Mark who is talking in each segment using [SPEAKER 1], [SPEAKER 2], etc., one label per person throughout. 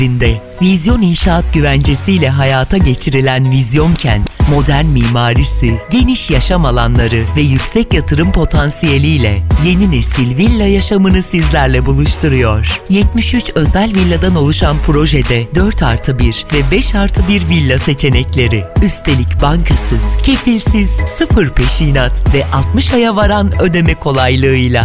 [SPEAKER 1] Vizyon İnşaat güvencesiyle hayata geçirilen Vizyon Kent, modern mimarisi, geniş yaşam alanları ve yüksek yatırım potansiyeliyle yeni nesil villa yaşamını sizlerle buluşturuyor. 73 özel villadan oluşan projede 4+1 ve 5+1 villa seçenekleri. Üstelik bankasız, kefilsiz, 0 peşinat ve 60 aya varan ödeme kolaylığıyla.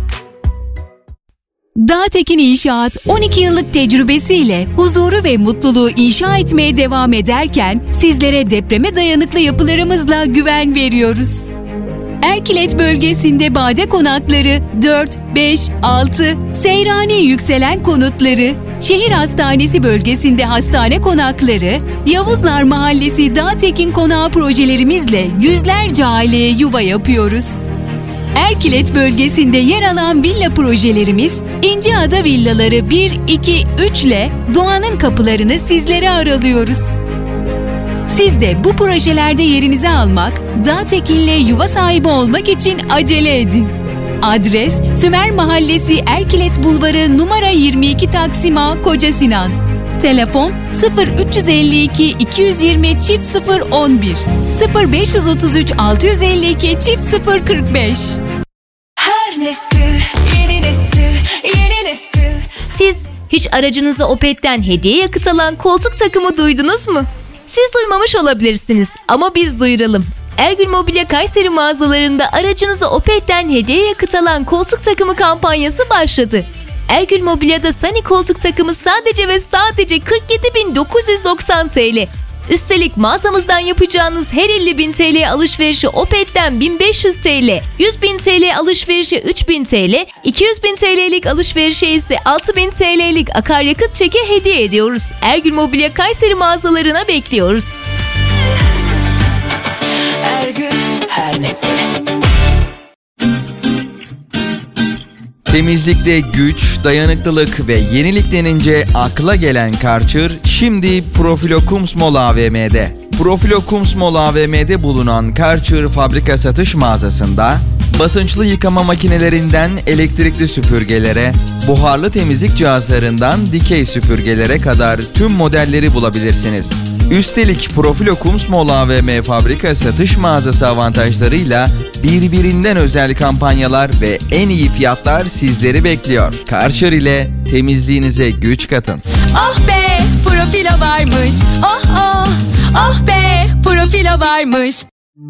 [SPEAKER 2] Dağtekin İnşaat 12 yıllık tecrübesiyle huzuru ve mutluluğu inşa etmeye devam ederken sizlere depreme dayanıklı yapılarımızla güven veriyoruz. Erkilet bölgesinde bade konakları 4, 5, 6, Seyrani yükselen konutları, şehir hastanesi bölgesinde hastane konakları, Yavuzlar Mahallesi Dağtekin Konağı projelerimizle yüzlerce aileye yuva yapıyoruz. Erkilet bölgesinde yer alan villa projelerimiz İnciada Villaları 1, 2, 3 ile doğanın kapılarını sizlere aralıyoruz. Siz de bu projelerde yerinizi almak, Dağtekin'le yuva sahibi olmak için acele edin. Adres Sümer Mahallesi Erkilet Bulvarı numara 22 Taksim A, Koca Sinan. Telefon 0352 220 011 0533 652 045.
[SPEAKER 3] Her nesil yeni nesil, yeni nesil.
[SPEAKER 4] Siz hiç aracınıza Opet'ten hediye yakıt alan koltuk takımı duydunuz mu? Siz duymamış olabilirsiniz ama biz duyuralım. Ergül Mobilya Kayseri mağazalarında aracınıza Opet'ten hediye yakıt alan koltuk takımı kampanyası başladı. Ergül Mobilya'da Sunny koltuk takımı sadece ve sadece 47.990 TL. Üstelik mağazamızdan yapacağınız her 50.000 TL alışverişi Opet'ten 1.500 TL, 100.000 TL alışverişi 3.000 TL, 200.000 TL'lik alışverişe ise 6.000 TL'lik akaryakıt çeki hediye ediyoruz. Ergül Mobilya Kayseri mağazalarına bekliyoruz.
[SPEAKER 3] Ergül, her nesil.
[SPEAKER 5] Temizlikte güç, dayanıklılık ve yenilik denince akla gelen Karcher şimdi Profilo Kumsmol AVM'de. Profilo Kumsmol AVM'de bulunan Karcher fabrika satış mağazasında basınçlı yıkama makinelerinden elektrikli süpürgelere, buharlı temizlik cihazlarından dikey süpürgelere kadar tüm modelleri bulabilirsiniz. Üstelik Profilo Kumsmol AVM fabrika satış mağazası avantajlarıyla birbirinden özel kampanyalar ve en iyi fiyatlar sizleri bekliyor. Karcher ile temizliğinize güç katın.
[SPEAKER 3] Oh be, Profilo varmış. Oh oh, oh be, Profilo varmış.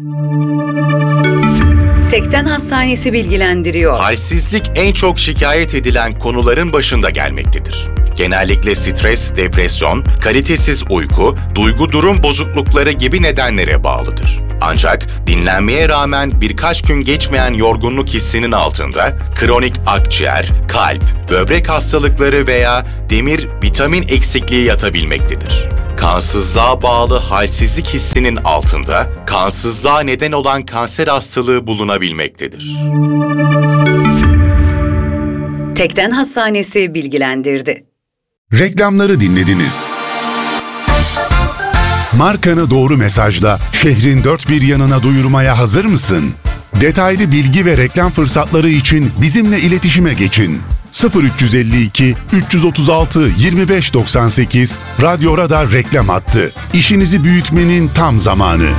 [SPEAKER 6] Tekden Hastanesi bilgilendiriyor.
[SPEAKER 7] Halsizlik en çok şikayet edilen konuların başında gelmektedir. Genellikle stres, depresyon, kalitesiz uyku, duygu durum bozuklukları gibi nedenlere bağlıdır. Ancak dinlenmeye rağmen birkaç gün geçmeyen yorgunluk hissinin altında kronik akciğer, kalp, böbrek hastalıkları veya demir, vitamin eksikliği yatabilmektedir. Kansızlığa bağlı halsizlik hissinin altında kansızlığa neden olan kanser hastalığı bulunabilmektedir.
[SPEAKER 6] Tekden Hastanesi bilgilendirdi.
[SPEAKER 8] Reklamları dinlediniz. Markanı doğru mesajla şehrin dört bir yanına duyurmaya hazır mısın? Detaylı bilgi ve reklam fırsatları için bizimle iletişime geçin. 0352 336 2598 Radyo Radar reklam hattı. İşinizi büyütmenin tam zamanı.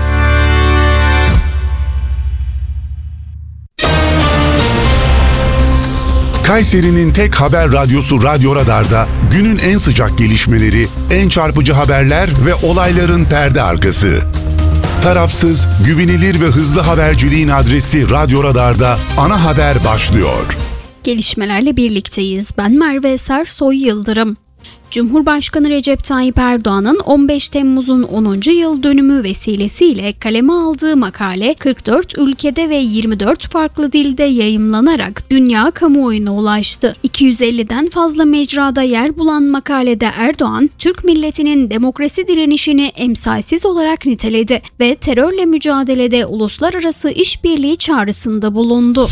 [SPEAKER 8] Kayseri'nin tek haber radyosu Radyo Radar'da günün en sıcak gelişmeleri, en çarpıcı haberler ve olayların perde arkası. Tarafsız, güvenilir ve hızlı haberciliğin adresi Radyo Radar'da ana haber başlıyor.
[SPEAKER 9] Gelişmelerle birlikteyiz. Ben Merve Sersoy Yıldırım. Cumhurbaşkanı Recep Tayyip Erdoğan'ın 15 Temmuz'un 10. yıl dönümü vesilesiyle kaleme aldığı makale 44 ülkede ve 24 farklı dilde yayımlanarak dünya kamuoyuna ulaştı. 250'den fazla mecrada yer bulan makalede Erdoğan, Türk milletinin demokrasi direnişini emsalsiz olarak niteledi ve terörle mücadelede uluslararası işbirliği çağrısında bulundu.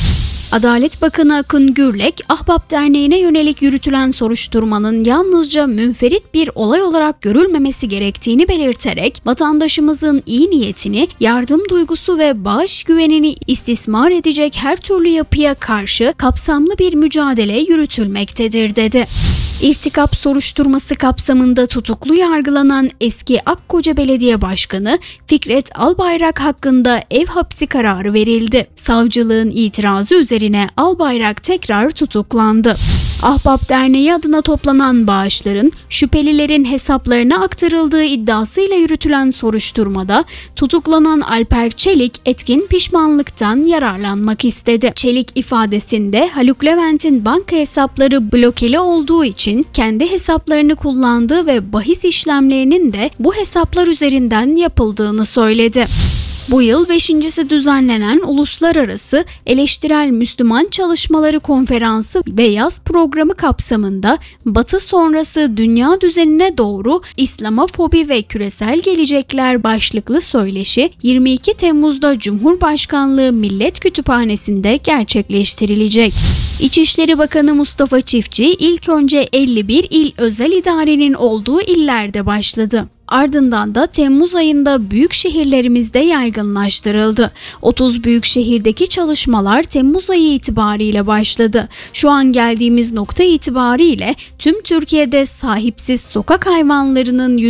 [SPEAKER 9] Adalet Bakanı Akın Gürlek, Ahbap Derneği'ne yönelik yürütülen soruşturmanın yalnızca münferit bir olay olarak görülmemesi gerektiğini belirterek, vatandaşımızın iyi niyetini, yardım duygusu ve bağış güvenini istismar edecek her türlü yapıya karşı kapsamlı bir mücadele yürütülmektedir dedi. İrtikap soruşturması kapsamında tutuklu yargılanan eski Akkoca Belediye Başkanı Fikret Albayrak hakkında ev hapsi kararı verildi. Savcılığın itirazı üzerine Albayrak tekrar tutuklandı. Ahbap Derneği adına toplanan bağışların şüphelilerin hesaplarına aktarıldığı iddiasıyla yürütülen soruşturmada tutuklanan Alper Çelik etkin pişmanlıktan yararlanmak istedi. Çelik ifadesinde Haluk Levent'in banka hesapları blokeli olduğu için kendi hesaplarını kullandığı ve bahis işlemlerinin de bu hesaplar üzerinden yapıldığını söyledi. Bu yıl 5.'si düzenlenen Uluslararası Eleştirel Müslüman Çalışmaları Konferansı ve yaz programı kapsamında Batı sonrası dünya düzenine doğru İslamofobi ve küresel gelecekler başlıklı söyleşi 22 Temmuz'da Cumhurbaşkanlığı Millet Kütüphanesi'nde gerçekleştirilecek. İçişleri Bakanı Mustafa Çiftçi ilk önce 51 il özel idarenin olduğu illerde başladı. Ardından da Temmuz ayında büyük şehirlerimizde yaygınlaştırıldı. 30 büyük şehirdeki çalışmalar Temmuz ayı itibariyle başladı. Şu an geldiğimiz nokta itibariyle tüm Türkiye'de sahipsiz sokak hayvanlarının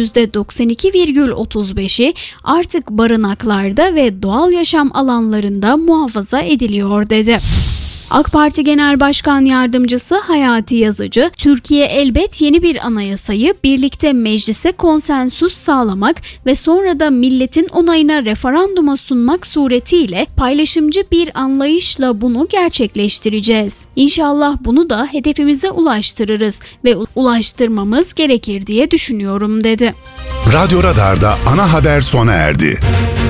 [SPEAKER 9] %92,35'i artık barınaklarda ve doğal yaşam alanlarında muhafaza ediliyor dedi. AK Parti Genel Başkan Yardımcısı Hayati Yazıcı, Türkiye elbet yeni bir anayasayı birlikte meclise konsensüs sağlamak ve sonra da milletin onayına referanduma sunmak suretiyle paylaşımcı bir anlayışla bunu gerçekleştireceğiz. İnşallah bunu da hedefimize ulaştırırız ve ulaştırmamız gerekir diye düşünüyorum dedi.
[SPEAKER 8] Radyo Radar'da ana haber sona erdi.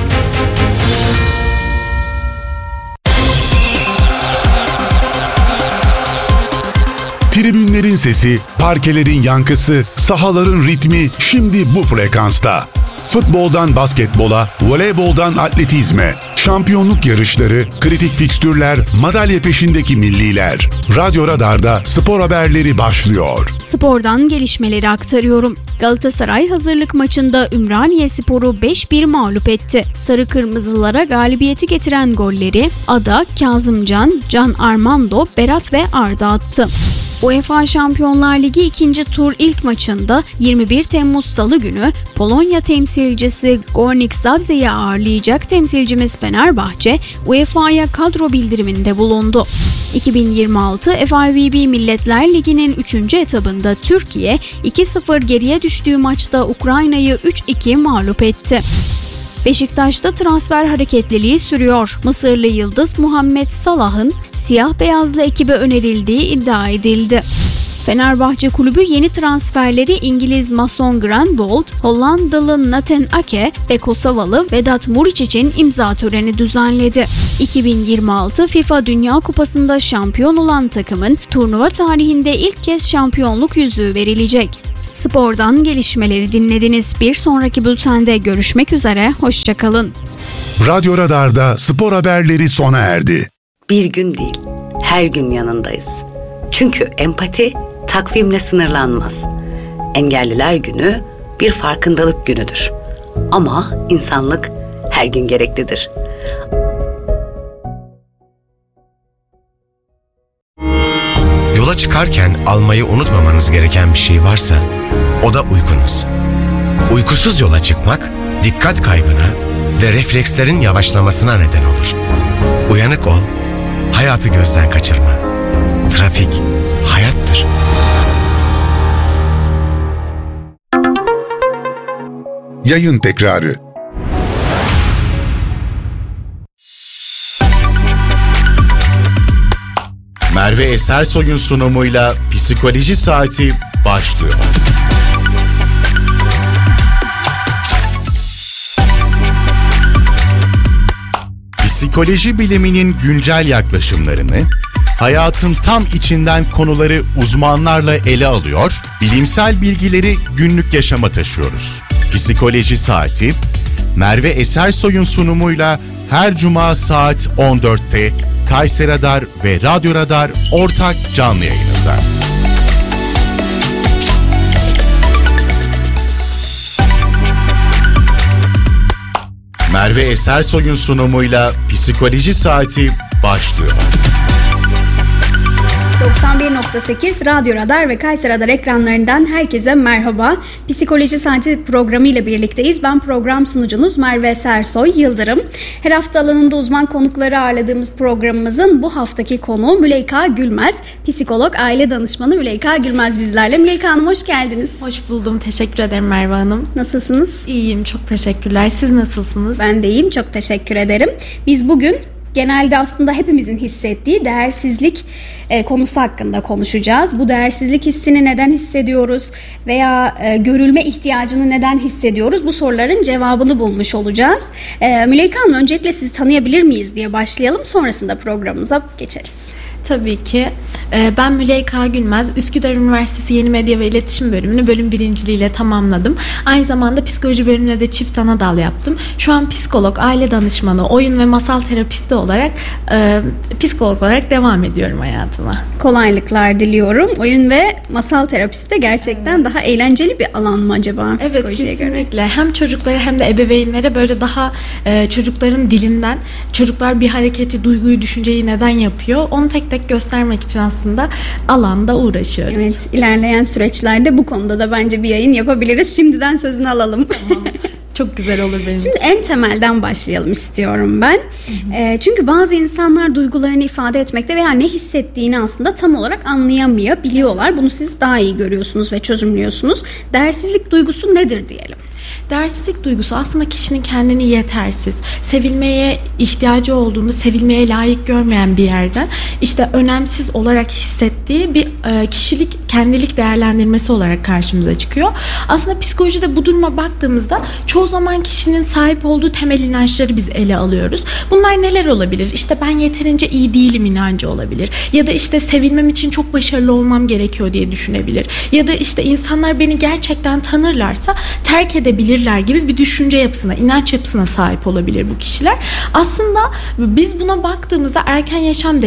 [SPEAKER 8] Tribünlerin sesi, parkelerin yankısı, sahaların ritmi şimdi bu frekansta. Futboldan basketbola, voleyboldan atletizme, şampiyonluk yarışları, kritik fikstürler, madalya peşindeki milliler. Radyo Radar'da spor haberleri başlıyor.
[SPEAKER 9] Spordan gelişmeleri aktarıyorum. Galatasaray hazırlık maçında Ümraniyespor'u 5-1 mağlup etti. Sarı Kırmızılara galibiyeti getiren golleri Ada, Kazımcan, Can Armando, Berat ve Arda attı. UEFA Şampiyonlar Ligi 2. tur ilk maçında 21 Temmuz Salı günü Polonya temsilcisi Górnik Zabrze'yi ağırlayacak temsilcimiz Fenerbahçe, UEFA'ya kadro bildiriminde bulundu. 2026 FIVB Milletler Ligi'nin 3. etabında Türkiye 2-0 geriye düştüğü maçta Ukrayna'yı 3-2 mağlup etti. Beşiktaş'ta transfer hareketliliği sürüyor. Mısırlı yıldız Muhammed Salah'ın siyah beyazlı ekibe önerildiği iddia edildi. Fenerbahçe Kulübü yeni transferleri İngiliz Mason Greenwood, Hollandalı Nathan Ake ve Kosovalı Vedat Murić için imza töreni düzenledi. 2026 FIFA Dünya Kupası'nda şampiyon olan takımın turnuva tarihinde ilk kez şampiyonluk yüzüğü verilecek. Spordan gelişmeleri dinlediniz. Bir sonraki bültende görüşmek üzere. Hoşça kalın.
[SPEAKER 8] Radyo Radar'da spor haberleri sona erdi.
[SPEAKER 6] Bir gün değil, her gün yanındayız. Çünkü empati takvimle sınırlanmaz. Engelliler Günü bir farkındalık günüdür. Ama insanlık her gün gereklidir.
[SPEAKER 10] Yola çıkarken almayı unutmamanız gereken bir şey varsa o da uykunuz. Uykusuz yola çıkmak dikkat kaybına ve reflekslerin yavaşlamasına neden olur. Uyanık ol, hayatı gözden kaçırma. Trafik hayattır.
[SPEAKER 8] Yayın tekrarı.
[SPEAKER 7] Merve Esersoy'un sunumuyla Psikoloji Saati başlıyor. Psikoloji biliminin güncel yaklaşımlarını, hayatın tam içinden konuları uzmanlarla ele alıyor, bilimsel bilgileri günlük yaşama taşıyoruz. Psikoloji Saati, Merve Esersoy'un sunumuyla her cuma saat 14'te
[SPEAKER 11] Kayseri Radar ve Radyo Radar ortak canlı yayınında. Merve Esersoy'un sunumuyla Psikoloji Saati başlıyor.
[SPEAKER 12] 91.8 Radyo Radar ve Kayseri Radar ekranlarından herkese merhaba. Psikoloji Saati programı ile birlikteyiz. Ben program sunucunuz Merve Sersoy Yıldırım. Her hafta alanında uzman konukları ağırladığımız programımızın bu haftaki konuğu Müleyka Gülmez. Psikolog, aile danışmanı Müleyka Gülmez bizlerle. Müleyka Hanım hoş geldiniz.
[SPEAKER 13] Hoş buldum. Teşekkür ederim Merve Hanım.
[SPEAKER 12] Nasılsınız?
[SPEAKER 13] İyiyim. Çok teşekkürler. Siz nasılsınız?
[SPEAKER 12] Ben de iyiyim. Çok teşekkür ederim. Biz bugün genelde aslında hepimizin hissettiği değersizlik konusu hakkında konuşacağız. Bu değersizlik hissini neden hissediyoruz veya görülme ihtiyacını neden hissediyoruz? Bu soruların cevabını bulmuş olacağız. Müleyka Hanım, öncelikle sizi tanıyabilir miyiz diye başlayalım. Sonrasında programımıza geçeriz.
[SPEAKER 13] Tabii ki. Ben Müleyka Gülmez, Üsküdar Üniversitesi Yeni Medya ve İletişim Bölümünü bölüm birinciliğiyle tamamladım. Aynı zamanda psikoloji bölümüne de çift ana dal yaptım. Şu an psikolog, aile danışmanı, oyun ve masal terapisti olarak psikolog olarak devam ediyorum hayatıma.
[SPEAKER 12] Kolaylıklar diliyorum. Oyun ve masal terapisti de gerçekten daha eğlenceli bir alan mı acaba psikolojiye göre?
[SPEAKER 13] Evet, kesinlikle. Hem çocuklara hem de ebeveynlere böyle daha çocukların dilinden, çocuklar bir hareketi, duyguyu, düşünceyi neden yapıyor, onu tek tek göstermek için aslında alanda uğraşıyoruz.
[SPEAKER 12] Evet, ilerleyen süreçlerde bu konuda da bence bir yayın yapabiliriz. Şimdiden sözünü alalım.
[SPEAKER 13] Tamam. Çok güzel olur benim için.
[SPEAKER 12] Şimdi en temelden başlayalım istiyorum ben. Çünkü bazı insanlar duygularını ifade etmekte veya ne hissettiğini aslında tam olarak anlayamayabiliyorlar. Bunu siz daha iyi görüyorsunuz ve çözümlüyorsunuz. Değersizlik duygusu nedir diyelim?
[SPEAKER 13] Değersizlik duygusu aslında kişinin kendini yetersiz, sevilmeye ihtiyacı olduğunda sevilmeye layık görmeyen bir yerden işte önemsiz olarak hissettiği bir kişilik, kendilik değerlendirmesi olarak karşımıza çıkıyor. Aslında psikolojide bu duruma baktığımızda çoğu zaman kişinin sahip olduğu temel inançları biz ele alıyoruz. Bunlar neler olabilir? İşte ben yeterince iyi değilim inancı olabilir. Ya da işte sevilmem için çok başarılı olmam gerekiyor diye düşünebilir. Ya da işte insanlar beni gerçekten tanırlarsa terk edebilirler gibi bir düşünce yapısına, inanç yapısına sahip olabilir bu kişiler. Aslında biz buna baktığımızda erken yaşam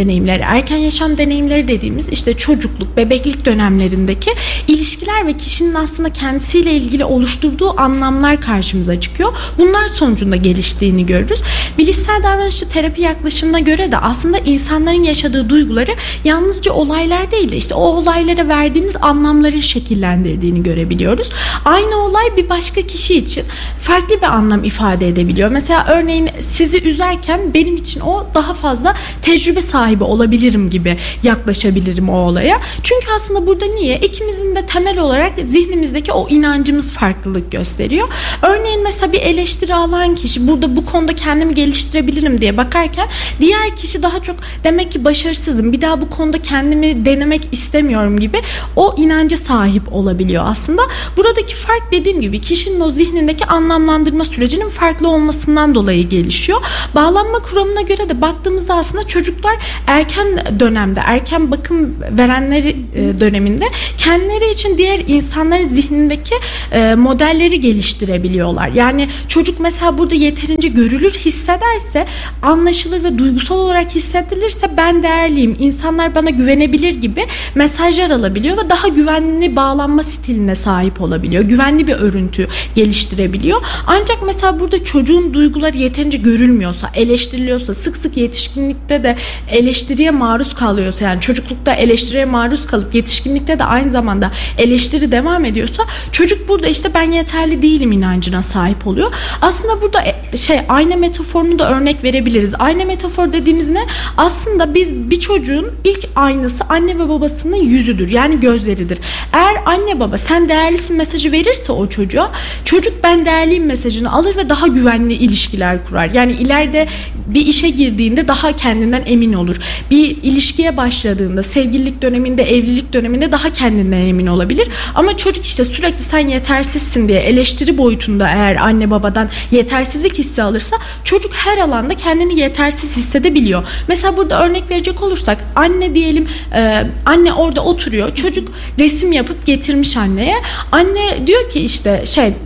[SPEAKER 13] deneyimleri dediğimiz işte çocukluk, bebeklik dönemlerindeki ilişkiler ve kişinin aslında kendisiyle ilgili oluşturduğu anlamlar karşımıza çıkıyor. Bunlar sonucunda geliştiğini görürüz. Bilişsel davranışçı terapi yaklaşımına göre de aslında insanların yaşadığı duyguları yalnızca olaylar değil de işte o olaylara verdiğimiz anlamların şekillendirdiğini görebiliyoruz. Aynı olay bir başka kişi için farklı bir anlam ifade edebiliyor. Mesela örneğin sizi üzerken benim için o daha fazla tecrübe sahibi olabilirim gibi yaklaşabilirim o olaya. Çünkü aslında burada niye? İkimizin de temel olarak zihnimizdeki o inancımız farklılık gösteriyor. Örneğin mesela bir eleştiri alan kişi burada bu konuda kendimi geliştirebilirim diye bakarken diğer kişi daha çok demek ki başarısızım, bir daha bu konuda kendimi denemek istemiyorum gibi o inanca sahip olabiliyor aslında. Buradaki fark dediğim gibi kişinin o zihnindeki anlamlandırma sürecinin farklı olmasından dolayı gelişiyor. Bağlanma kuramına göre de baktığımızda aslında çocuklar erken dönemde, erken bakım verenleri döneminde kendileri için diğer insanların zihnindeki modelleri geliştirebiliyorlar. Yani çocuk mesela burada yeterince görülür hissederse, anlaşılır ve duygusal olarak hissedilirse ben değerliyim, insanlar bana güvenebilir gibi mesajlar alabiliyor ve daha güvenli bağlanma stiline sahip olabiliyor. Güvenli bir örüntü geliştirebiliyor. Ancak mesela burada çocuğun duyguları yeterince görülmüyorsa, eleştiriliyorsa, sık sık yetişkinlikte de eleştiriye maruz kalıyorsa, yani çocuklukta eleştiriye maruz kalıp yetişkinlikte de aynı zamanda eleştiri devam ediyorsa çocuk burada işte ben yeterli değilim inancına sahip oluyor. Aslında burada ayna metaforunu da örnek verebiliriz. Ayna metafor dediğimiz ne? Aslında biz bir çocuğun ilk aynası anne ve babasının yüzüdür. Yani gözleridir. Eğer anne baba sen değerlisin mesajı verirse o çocuğa, çocuk ben değerliyim mesajını alır ve daha güvenli ilişkiler kurar. Yani ileride bir işe girdiğinde daha kendinden emin olur. Bir ilişkiye başladığında, sevgililik döneminde, evlilik döneminde daha kendinden emin olabilir. Ama çocuk işte sürekli sen yetersizsin diye eleştiri boyutunda eğer anne babadan yetersizlik hissi alırsa çocuk her alanda kendini yetersiz hissedebiliyor. Mesela burada örnek verecek olursak anne diyelim, anne orada oturuyor. Çocuk resim yapıp getirmiş anneye. Anne diyor ki işte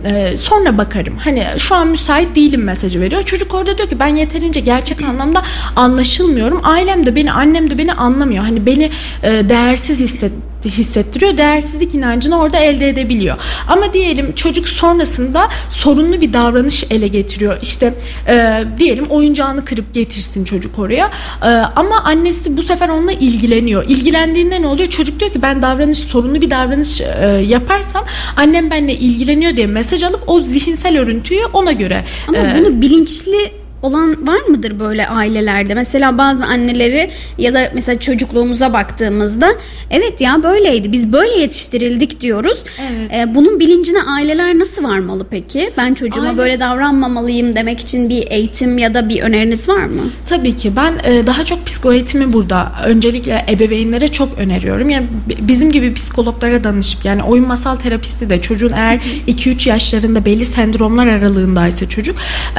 [SPEAKER 13] sonra bakarım. Hani şu an müsait değilim mesajı veriyor. Çocuk orada diyor ki ben yeterince gerçek anlamda anlaşılmıyorum. Ailem de beni, annem de beni anlamıyor. Hani beni değersiz hissettiriyor. Değersizlik inancını orada elde edebiliyor. Ama diyelim çocuk sonrasında sorunlu bir davranış ele getiriyor. İşte diyelim oyuncağını kırıp getirsin çocuk oraya. Ama annesi bu sefer onunla ilgileniyor. İlgilendiğinde ne oluyor? Çocuk diyor ki ben sorunlu bir davranış yaparsam annem benimle ilgileniyor diye mesaj alıp o zihinsel örüntüyü ona göre.
[SPEAKER 12] Ama bunu bilinçli olan var mıdır böyle ailelerde? Mesela bazı anneleri ya da mesela çocukluğumuza baktığımızda evet ya böyleydi, biz böyle yetiştirildik diyoruz.
[SPEAKER 13] Evet.
[SPEAKER 12] Bunun bilincine aileler nasıl varmalı peki? Ben çocuğuma böyle davranmamalıyım demek için bir eğitim ya da bir öneriniz var mı?
[SPEAKER 13] Tabii ki. Ben daha çok psikoeğitimi burada öncelikle ebeveynlere çok öneriyorum. Yani bizim gibi psikologlara danışıp, yani oyun masal terapisti de çocuğun eğer 2-3 yaşlarında belli sendromlar aralığındaysa çocuk,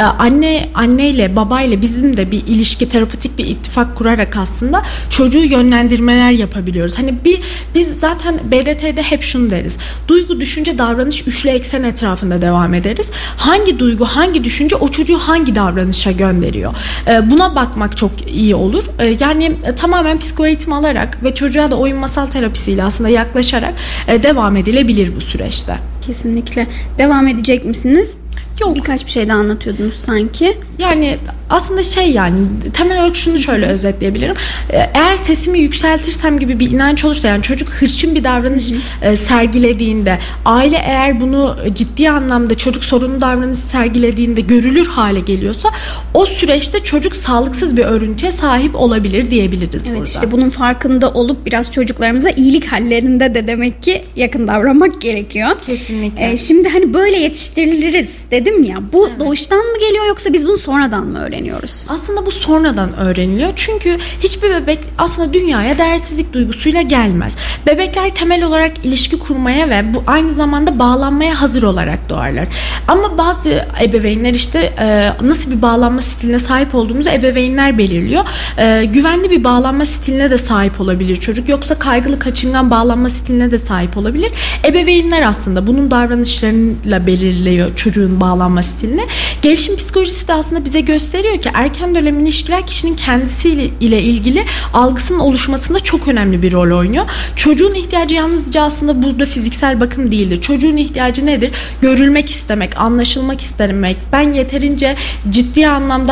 [SPEAKER 13] anneyle babayla bizim de bir ilişki, terapötik bir ittifak kurarak aslında çocuğu yönlendirmeler yapabiliyoruz. Hani biz zaten BDT'de hep şunu deriz. Duygu, düşünce, davranış üçlü eksen etrafında devam ederiz. Hangi duygu, hangi düşünce o çocuğu hangi davranışa gönderiyor? Buna bakmak çok iyi olur. Yani tamamen psikoeğitim alarak ve çocuğa da oyun masal terapisiyle aslında yaklaşarak devam edilebilir bu süreçte.
[SPEAKER 12] Kesinlikle. Devam edecek misiniz?
[SPEAKER 13] Yok.
[SPEAKER 12] Birkaç bir şey de anlatıyordunuz sanki.
[SPEAKER 13] Yani aslında yani temel olarak şunu şöyle özetleyebilirim. Eğer sesimi yükseltirsem gibi bir inanç olursa, yani çocuk hırçın bir davranış sergilediğinde, aile eğer bunu ciddi anlamda çocuk sorunlu davranış sergilediğinde görülür hale geliyorsa o süreçte çocuk sağlıksız bir örüntüye sahip olabilir diyebiliriz
[SPEAKER 12] evet,
[SPEAKER 13] burada.
[SPEAKER 12] İşte bunun farkında olup biraz çocuklarımıza iyilik hallerinde de demek ki yakın davranmak gerekiyor.
[SPEAKER 13] Kesinlikle.
[SPEAKER 12] Şimdi hani böyle yetiştiriliriz dedim ya, bu doğuştan mı geliyor yoksa biz bunu sonradan mı öğreniyoruz?
[SPEAKER 13] Aslında bu sonradan öğreniliyor. Çünkü hiçbir bebek aslında dünyaya değersizlik duygusuyla gelmez. Bebekler temel olarak ilişki kurmaya ve bu aynı zamanda bağlanmaya hazır olarak doğarlar. Ama bazı ebeveynler işte nasıl bir bağlanma stiline sahip olduğumuzu ebeveynler belirliyor. Güvenli bir bağlanma stiline de sahip olabilir çocuk. Yoksa kaygılı, kaçıngan bağlanma stiline de sahip olabilir. Ebeveynler aslında bunun davranışlarıyla belirliyor çocuğun bağlanma stilini. Gelişim psikolojisi de aslında bize gösteriyor ki erken dönem ilişkiler kişinin kendisiyle ilgili algısının oluşmasında çok önemli bir rol oynuyor. Çocuğun ihtiyacı yalnızca aslında burada fiziksel bakım değildir. Çocuğun ihtiyacı nedir? Görülmek istemek, anlaşılmak istemek. Ben yeterince ciddi anlamda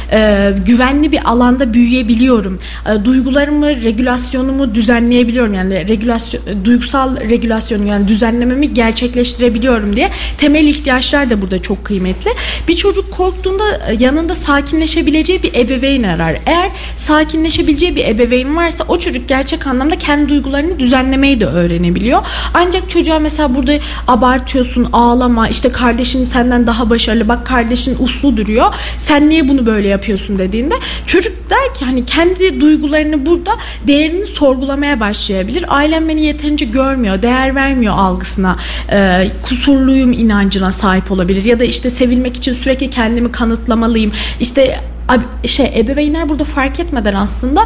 [SPEAKER 13] güvenli bir alanda büyüyebiliyorum. Duygularımı, regülasyonumu düzenleyebiliyorum. Yani duygusal regülasyonu, yani düzenlememi gerçekleştirebiliyorum diye temel ihtiyaçlar da burada çok kıymetli. Bir çocuk korktuğunda yanında sakinleşebileceği bir ebeveyn arar. Eğer sakinleşebileceği bir ebeveyn varsa o çocuk gerçek anlamda kendi duygularını düzenlemeyi de öğrenebiliyor. Ancak çocuğa mesela burada abartıyorsun, ağlama, işte kardeşin senden daha başarılı, bak kardeşin uslu duruyor, sen niye bunu böyle yapıyorsun dediğinde çocuk der ki hani kendi duygularını burada değerini sorgulamaya başlayabilir. Ailem beni yeterince görmüyor, değer vermiyor algısına, kusurluyum inancına sahip olabilir ya da işte sevilmek için sürekli kendimi kanıtlamalıyım. İşte ebeveynler burada fark etmeden aslında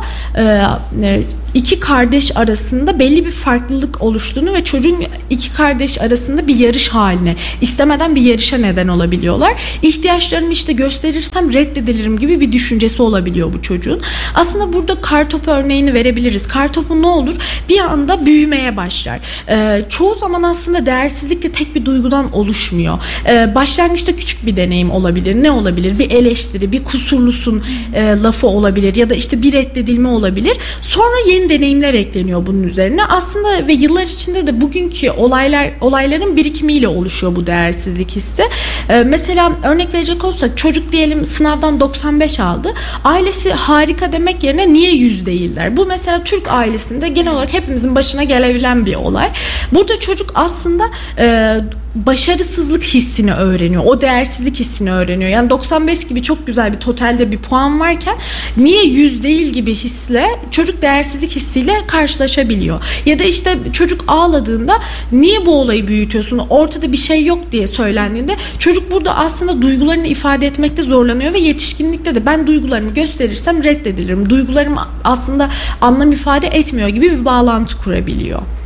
[SPEAKER 13] iki kardeş arasında belli bir farklılık oluştuğunu ve çocuğun iki kardeş arasında bir yarış haline, istemeden bir yarışa neden olabiliyorlar. İhtiyaçlarımı işte gösterirsem reddedilirim gibi bir düşüncesi olabiliyor bu çocuğun. Aslında burada kartopu örneğini verebiliriz. Kartopu ne olur? Bir anda büyümeye başlar. Çoğu zaman aslında değersizlik de tek bir duygudan oluşmuyor. Başlangıçta küçük bir deneyim olabilir. Ne olabilir? Bir eleştiri, bir kusurlusun lafı olabilir ya da işte bir reddedilme olabilir. Sonra yeni deneyimler ekleniyor bunun üzerine. Aslında ve yıllar içinde de bugünkü olayların birikimiyle oluşuyor bu değersizlik hissi. Mesela örnek verecek olursak çocuk diyelim sınavdan 95 aldı. Ailesi harika demek yerine niye 100 değiller? Bu mesela Türk ailesinde genel olarak hepimizin başına gelebilen bir olay. Burada çocuk aslında başarısızlık hissini öğreniyor. O değersizlik hissini öğreniyor. Yani 95 gibi çok güzel bir totalde bir puan varken niye 100 değil gibi hisle çocuk değersizlik hissiyle karşılaşabiliyor. Ya da işte çocuk ağladığında niye bu olayı büyütüyorsun? Ortada bir şey yok diye söylendiğinde çocuk burada aslında duygularını ifade etmekte zorlanıyor ve yetişkinlikte de ben duygularımı gösterirsem reddedilirim. Duygularım aslında anlam ifade etmiyor gibi bir bağlantı kurabiliyor.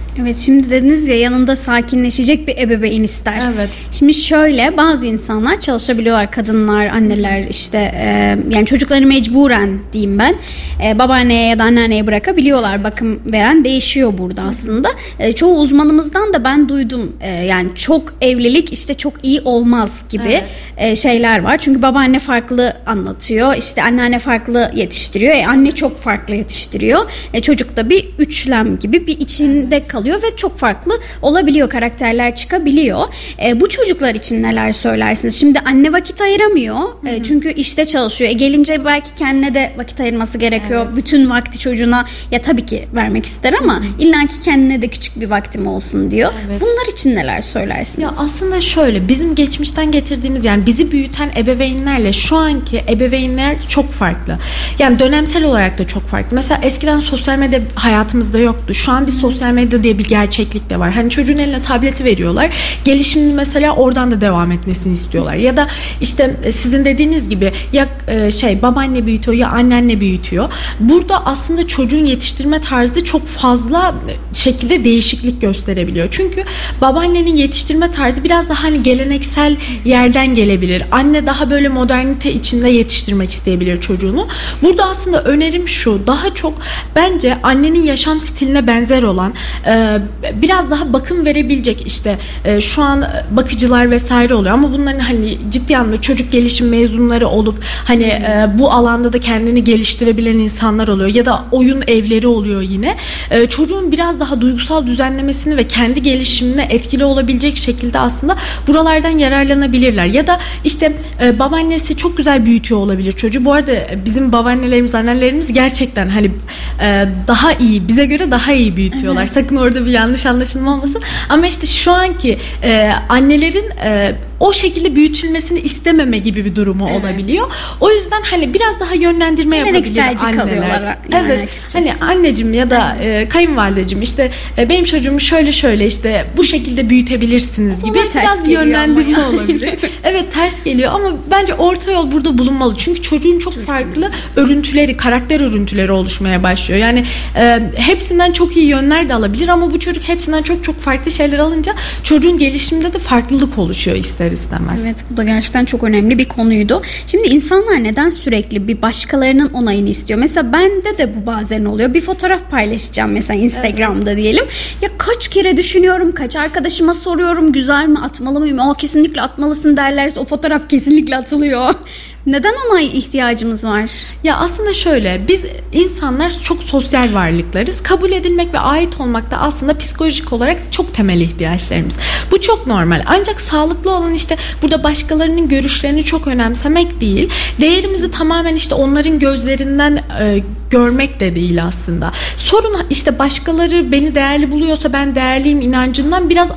[SPEAKER 12] Evet, şimdi dediniz ya yanında sakinleşecek bir ebeveyn ister.
[SPEAKER 13] Evet.
[SPEAKER 12] Şimdi şöyle, bazı insanlar çalışabiliyorlar, kadınlar, anneler işte yani çocuklarını mecburen diyeyim ben babaanneye ya da anneanneye bırakabiliyorlar. Bakım veren değişiyor burada aslında. Çoğu uzmanımızdan da ben duydum yani çok evlilik işte çok iyi olmaz gibi şeyler var. Çünkü babaanne farklı anlatıyor, işte anneanne farklı yetiştiriyor, anne çok farklı yetiştiriyor. Çocuk da bir üçlem gibi bir içinde kalıyor ve çok farklı olabiliyor, karakterler çıkabiliyor. Bu çocuklar için neler söylersiniz? Şimdi anne vakit ayıramıyor çünkü işte çalışıyor. Gelince belki kendine de vakit ayırması gerekiyor. Evet. Bütün vakti çocuğuna ya tabii ki vermek ister ama illaki kendine de küçük bir vaktim olsun diyor. Evet. Bunlar için neler söylersiniz?
[SPEAKER 13] Ya aslında şöyle, bizim geçmişten getirdiğimiz yani bizi büyüten ebeveynlerle şu anki ebeveynler çok farklı. Yani dönemsel olarak da çok farklı. Mesela eskiden sosyal medya hayatımızda yoktu. Şu an bir sosyal medya diye bir gerçeklik de var. Hani çocuğun eline tableti veriyorlar. Gelişimini mesela oradan da devam etmesini istiyorlar. Ya da işte sizin dediğiniz gibi ya babaanne büyütüyor ya annenle büyütüyor. Burada aslında çocuğun yetiştirme tarzı çok fazla şekilde değişiklik gösterebiliyor. Çünkü babaannenin yetiştirme tarzı biraz daha hani geleneksel yerden gelebilir. Anne daha böyle modernite içinde yetiştirmek isteyebilir çocuğunu. Burada aslında önerim şu, daha çok bence annenin yaşam stiline benzer olan biraz daha bakım verebilecek işte şu an bakıcılar vesaire oluyor ama bunların hani ciddi anlamda çocuk gelişim mezunları olup hani bu alanda da kendini geliştirebilen insanlar oluyor ya da oyun evleri oluyor yine. Çocuğun biraz daha duygusal düzenlemesini ve kendi gelişimine etkili olabilecek şekilde aslında buralardan yararlanabilirler. Ya da işte babaannesi çok güzel büyütüyor olabilir çocuğu. Bu arada bizim babaannelerimiz, annelerimiz gerçekten hani daha iyi, bize göre daha iyi büyütüyorlar. Evet. Sakın orada bir yanlış anlaşılma olmasın. Ama işte şu anki annelerin o şekilde büyütülmesini istememe gibi bir durumu olabiliyor. O yüzden hani biraz daha yönlendirme yapabilir anneler. Yani evet. Açıkçası. Hani anneciğim ya da kayınvalideciğim işte benim çocuğumu şöyle işte bu şekilde büyütebilirsiniz gibi biraz yönlendirme olabilir. Evet, ters geliyor ama bence orta yol burada bulunmalı. Çünkü çocuğun çok farklı örüntüleri, karakter örüntüleri oluşmaya başlıyor. Yani hepsinden çok iyi yönler de alabilir ama bu çocuk hepsinden çok farklı şeyler alınca çocuğun gelişiminde de farklılık oluşuyor ister istemez.
[SPEAKER 12] Evet, bu da gerçekten çok önemli bir konuydu. Şimdi insanlar neden sürekli bir başkalarının onayını istiyor? Mesela bende de bu bazen oluyor. Bir fotoğraf paylaşacağım mesela Instagram'da diyelim. Ya kaç kere düşünüyorum, kaç arkadaşıma soruyorum, güzel mi, atmalı mıyım? Kesinlikle atmalısın derlerse o fotoğraf kesinlikle atılıyor. Neden ona ihtiyacımız var?
[SPEAKER 13] Ya aslında şöyle, biz insanlar çok sosyal varlıklarız. Kabul edilmek ve ait olmak da aslında psikolojik olarak çok temel ihtiyaçlarımız. Bu çok normal. Ancak sağlıklı olan işte burada başkalarının görüşlerini çok önemsemek değil. Değerimizi tamamen işte onların gözlerinden görmek de değil aslında. Sorun işte başkaları beni değerli buluyorsa ben değerliyim inancından biraz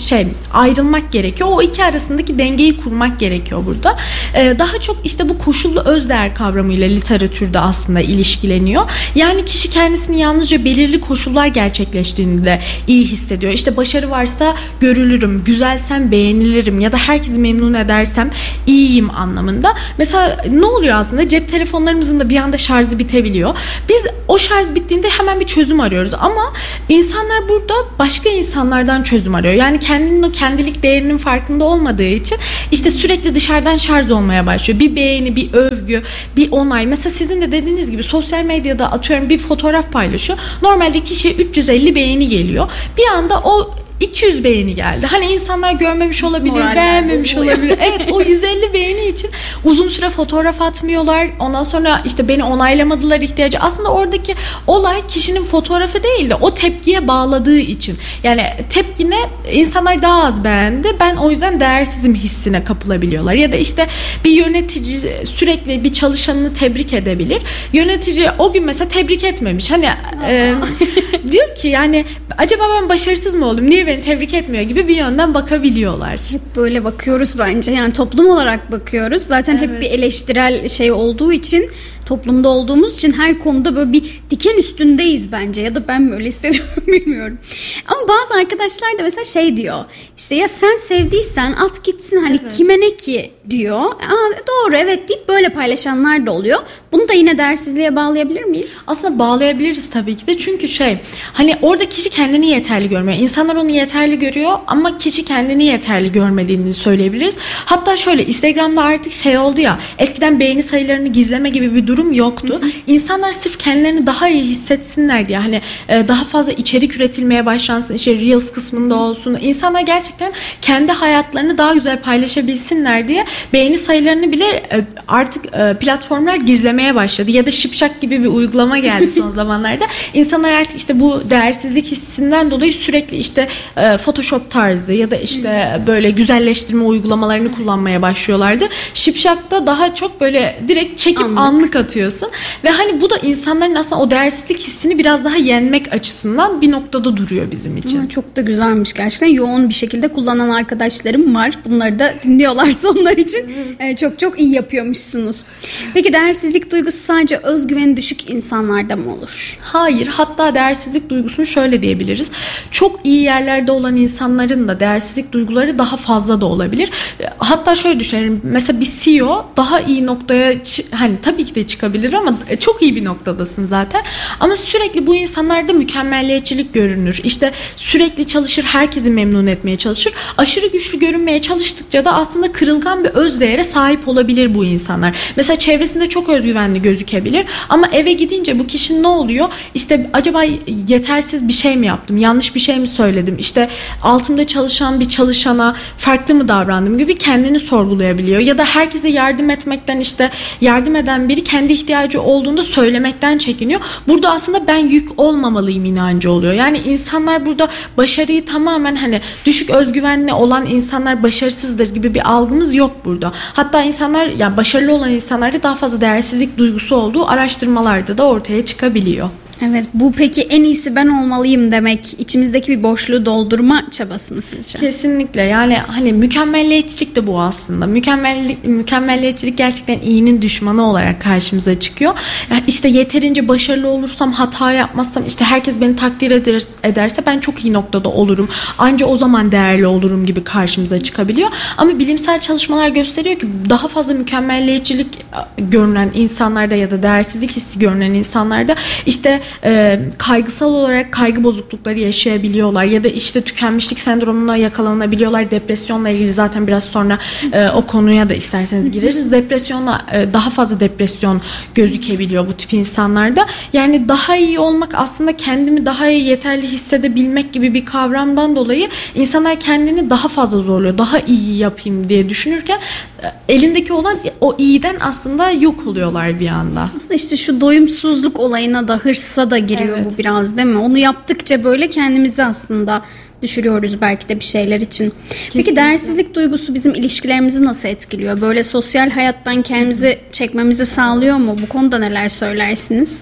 [SPEAKER 13] ayrılmak gerekiyor. O iki arasındaki dengeyi kurmak gerekiyor burada. Daha çok işte bu koşullu özdeğer kavramıyla literatürde aslında ilişkileniyor. Yani kişi kendisini yalnızca belirli koşullar gerçekleştiğinde iyi hissediyor. İşte başarı varsa görülürüm, güzelsem beğenilirim ya da herkesi memnun edersem iyiyim anlamında. Mesela ne oluyor aslında? Cep telefonlarımızın da bir anda şarjı bitebiliyor. Biz o şarj bittiğinde hemen bir çözüm arıyoruz ama insanlar burada başka insanlardan çözüm arıyor. Yani kendinin o kendilik değerinin farkında olmadığı için işte sürekli dışarıdan şarj olmaya başlıyor. Bir beğeni, bir övgü, bir onay. Mesela sizin de dediğiniz gibi sosyal medyada atıyorum bir fotoğraf paylaşıyor. Normalde kişiye 350 beğeni geliyor. Bir anda o 200 beğeni geldi. Hani insanlar görmemiş olabilir, beğenmemiş olabilir. Evet, o 150 beğeni için uzun süre fotoğraf atmıyorlar. Ondan sonra işte beni onaylamadılar ihtiyacı. Aslında oradaki olay kişinin fotoğrafı değil de o tepkiye bağladığı için. Yani tepkine insanlar daha az beğendi. Ben o yüzden değersizim hissine kapılabiliyorlar. Ya da işte bir yönetici sürekli bir çalışanını tebrik edebilir. Yönetici o gün mesela tebrik etmemiş. Hani diyor ki yani acaba ben başarısız mı oldum? Niye beni tebrik etmiyor gibi bir yönden bakabiliyorlar.
[SPEAKER 12] Hep böyle bakıyoruz bence. Yani toplum olarak bakıyoruz. Zaten hep bir eleştirel şey olduğu için toplumda olduğumuz için her konuda böyle bir diken üstündeyiz bence, ya da ben mi öyle hissediyorum bilmiyorum. Ama bazı arkadaşlar da mesela şey diyor, işte ya sen sevdiysen at gitsin, hani kime ne ki diyor. Doğru, evet deyip böyle paylaşanlar da oluyor. Bunu da yine değersizliğe bağlayabilir miyiz?
[SPEAKER 13] Aslında bağlayabiliriz tabii ki de, çünkü hani orada kişi kendini yeterli görmüyor. İnsanlar onu yeterli görüyor ama kişi kendini yeterli görmediğini söyleyebiliriz. Hatta şöyle, Instagram'da artık oldu ya, eskiden beğeni sayılarını gizleme gibi bir durum yoktu. İnsanlar sırf kendilerini daha iyi hissetsinler diye, hani daha fazla içerik üretilmeye başlansın, işte Reels kısmında olsun. İnsanlar gerçekten kendi hayatlarını daha güzel paylaşabilsinler diye beğeni sayılarını bile artık platformlar gizlemeye başladı. Ya da Şipşak gibi bir uygulama geldi son zamanlarda. İnsanlar artık işte bu değersizlik hissinden dolayı sürekli işte Photoshop tarzı ya da işte böyle güzelleştirme uygulamalarını kullanmaya başlıyorlardı. Şipşak'ta daha çok böyle direkt çekip anlık atıyorsun ve hani bu da insanların aslında o değersizlik hissini biraz daha yenmek açısından bir noktada duruyor bizim için.
[SPEAKER 12] Çok da güzelmiş gerçekten. Yoğun bir şekilde kullanan arkadaşlarım var. Bunları da dinliyorlarsa onlar için çok çok iyi yapıyormuşsunuz. Peki değersizlik duygusu sadece özgüveni düşük insanlarda mı olur?
[SPEAKER 13] Hayır. Hatta değersizlik duygusunu şöyle diyebiliriz. Çok iyi yerlerde olan insanların da değersizlik duyguları daha fazla da olabilir. Hatta şöyle düşünelim. Mesela bir CEO daha iyi noktaya hani tabii ki de çıkabilir ama çok iyi bir noktadasın zaten. Ama sürekli bu insanlarda mükemmelliyetçilik görünür. İşte sürekli çalışır, herkesi memnun etmeye çalışır. Aşırı güçlü görünmeye çalıştıkça da aslında kırılgan bir özdeğere sahip olabilir bu insanlar. Mesela çevresinde çok özgüvenli gözükebilir ama eve gidince bu kişinin ne oluyor? İşte acaba yetersiz bir şey mi yaptım? Yanlış bir şey mi söyledim? İşte altımda çalışan bir çalışana farklı mı davrandım gibi kendini sorgulayabiliyor. Ya da herkese yardım etmekten, işte yardım eden biri kendi ihtiyacı olduğunda söylemekten çekiniyor. Burada aslında ben yük olmamalıyım inancı oluyor. Yani insanlar burada başarıyı tamamen hani düşük özgüvenli olan insanlar başarısızdır gibi bir algımız yok burada. Hatta insanlar, yani başarılı olan insanlarda daha fazla değersizlik duygusu olduğu araştırmalarda da ortaya çıkabiliyor.
[SPEAKER 12] Evet, bu peki en iyisi ben olmalıyım demek içimizdeki bir boşluğu doldurma çabası mı sizce?
[SPEAKER 13] Kesinlikle. Yani hani mükemmelliyetçilik de bu aslında. Mükemmelliyetçilik gerçekten iyinin düşmanı olarak karşımıza çıkıyor. Yani işte yeterince başarılı olursam, hata yapmazsam, işte herkes beni takdir ederse ben çok iyi noktada olurum. Anca o zaman değerli olurum gibi karşımıza çıkabiliyor. Ama bilimsel çalışmalar gösteriyor ki daha fazla mükemmelliyetçilik görünen insanlarda ya da değersizlik hissi görünen insanlarda işte kaygısal olarak kaygı bozuklukları yaşayabiliyorlar ya da işte tükenmişlik sendromuna yakalanabiliyorlar. Depresyonla ilgili zaten biraz sonra o konuya da isterseniz gireriz. Depresyonla daha fazla depresyon gözükebiliyor bu tip insanlarda. Yani daha iyi olmak aslında kendimi daha iyi yeterli hissedebilmek gibi bir kavramdan dolayı insanlar kendini daha fazla zorluyor. Daha iyi yapayım diye düşünürken elindeki olan o iyiden aslında yok oluyorlar bir anda.
[SPEAKER 12] Aslında işte şu doyumsuzluk olayına da, hırsa da giriyor bu biraz, değil mi? Onu yaptıkça böyle kendimizi aslında düşürüyoruz belki de bir şeyler için. Kesinlikle. Peki değersizlik duygusu bizim ilişkilerimizi nasıl etkiliyor? Böyle sosyal hayattan kendimizi çekmemizi sağlıyor mu? Bu konuda neler söylersiniz?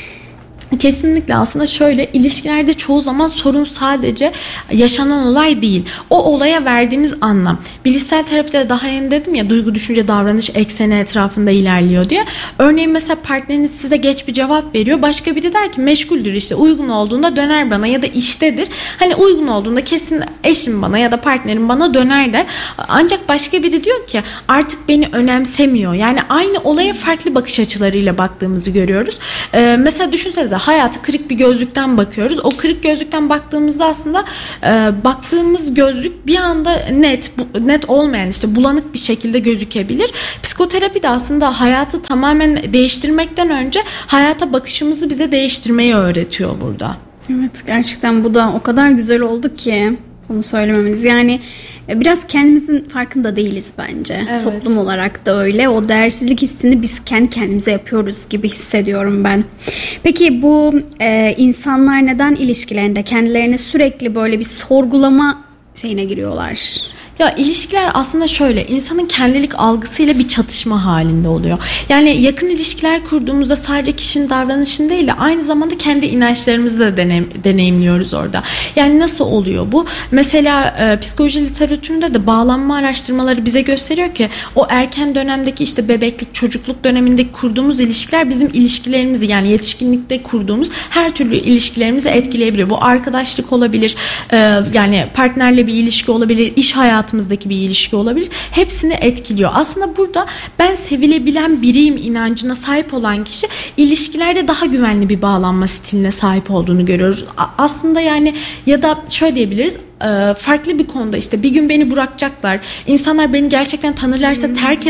[SPEAKER 13] Kesinlikle. Aslında şöyle, ilişkilerde çoğu zaman sorun sadece yaşanan olay değil. O olaya verdiğimiz anlam. Bilişsel terapide daha yeni dedim ya, duygu, düşünce, davranış ekseni etrafında ilerliyor diye. Örneğin mesela partneriniz size geç bir cevap veriyor. Başka biri der ki meşguldür, işte uygun olduğunda döner bana, ya da iştedir. Hani uygun olduğunda kesin eşim bana ya da partnerim bana döner der. Ancak başka biri diyor ki artık beni önemsemiyor. Yani aynı olaya farklı bakış açılarıyla baktığımızı görüyoruz. Mesela düşünsenize, hayata kırık bir gözlükten bakıyoruz. O kırık gözlükten baktığımızda aslında baktığımız gözlük bir anda net olmayan, işte bulanık bir şekilde gözükebilir. Psikoterapi de aslında hayatı tamamen değiştirmekten önce hayata bakışımızı bize değiştirmeyi öğretiyor burada.
[SPEAKER 12] Evet, gerçekten bu da o kadar güzel oldu ki bunu söylememiz. Yani biraz kendimizin farkında değiliz bence. Evet. Toplum olarak da öyle. O değersizlik hissini biz kendi kendimize yapıyoruz gibi hissediyorum ben. Peki bu insanlar neden ilişkilerinde kendilerini sürekli böyle bir sorgulama şeyine giriyorlar?
[SPEAKER 13] Ya ilişkiler aslında şöyle, insanın kendilik algısıyla bir çatışma halinde oluyor. Yani yakın ilişkiler kurduğumuzda sadece kişinin davranışını değil de aynı zamanda kendi inançlarımızı da deneyimliyoruz orada. Yani nasıl oluyor bu? Mesela psikoloji literatüründe de bağlanma araştırmaları bize gösteriyor ki o erken dönemdeki işte bebeklik, çocukluk döneminde kurduğumuz ilişkiler bizim ilişkilerimizi, yani yetişkinlikte kurduğumuz her türlü ilişkilerimizi etkileyebiliyor. Bu arkadaşlık olabilir, yani partnerle bir ilişki olabilir, iş hayatımızdaki bir ilişki olabilir. Hepsini etkiliyor. Aslında burada ben sevilebilen biriyim inancına sahip olan kişi ilişkilerde daha güvenli bir bağlanma stiline sahip olduğunu görüyoruz. Aslında yani, ya da şöyle diyebiliriz, farklı bir konuda işte bir gün beni bırakacaklar, İnsanlar beni gerçekten tanırlarsa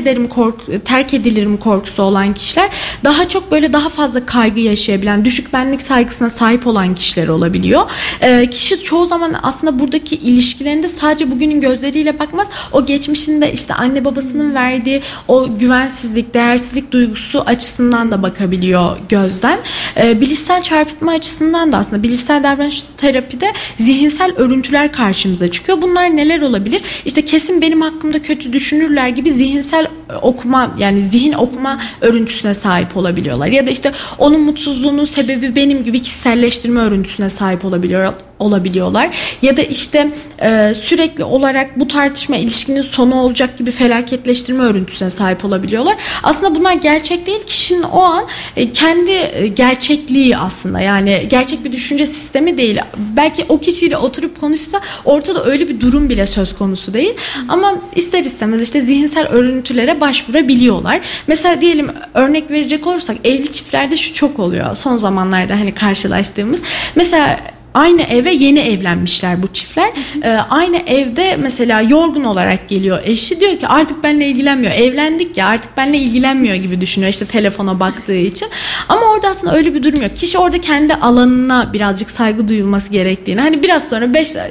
[SPEAKER 13] terk edilirim korkusu olan kişiler daha çok böyle daha fazla kaygı yaşayabilen, düşük benlik saygısına sahip olan kişiler olabiliyor. Kişi çoğu zaman aslında buradaki ilişkilerinde sadece bugünün gözleriyle bakmaz, o geçmişinde işte anne babasının verdiği o güvensizlik, değersizlik duygusu açısından da bakabiliyor gözden. Bilişsel çarpıtma açısından da aslında bilişsel davranış terapide zihinsel örüntüler karşımıza çıkıyor. Bunlar neler olabilir? İşte kesin benim hakkımda kötü düşünürler gibi zihinsel okuma, yani zihin okuma örüntüsüne sahip olabiliyorlar. Ya da işte onun mutsuzluğunun sebebi benim gibi kişiselleştirme örüntüsüne sahip olabiliyorlar. Ya da işte sürekli olarak bu tartışma ilişkinin sonu olacak gibi felaketleştirme örüntüsüne sahip olabiliyorlar. Aslında bunlar gerçek değil. Kişinin o an kendi gerçekliği aslında, yani gerçek bir düşünce sistemi değil. Belki o kişiyle oturup konuşsa ortada öyle bir durum bile söz konusu değil. Ama ister istemez işte zihinsel örüntülere başvurabiliyorlar. Mesela diyelim, örnek verecek olursak evli çiftlerde şu çok oluyor. Son zamanlarda hani karşılaştığımız. Mesela aynı eve yeni evlenmişler bu çiftler. Aynı evde mesela yorgun olarak geliyor eşi, diyor ki artık benimle ilgilenmiyor. Evlendik ya, artık benimle ilgilenmiyor gibi düşünüyor işte telefona baktığı için. Ama orada aslında öyle bir durum yok. Kişi orada kendi alanına birazcık saygı duyulması gerektiğini, hani biraz sonra